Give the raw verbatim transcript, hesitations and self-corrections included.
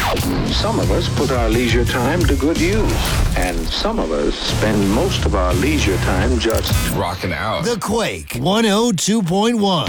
Some of us put our leisure time to good use, and some of us spend most of our leisure time just rocking out. The Quake one oh two point one.